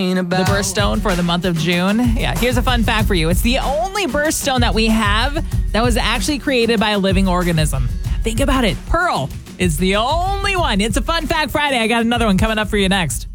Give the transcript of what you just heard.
The birthstone for the month of June. Yeah, here's a fun fact for you. It's the only birthstone that we have that was actually created by a living organism. Think about it. Pearl is the only one. It's a Fun Fact Friday. I got another one coming up for you next.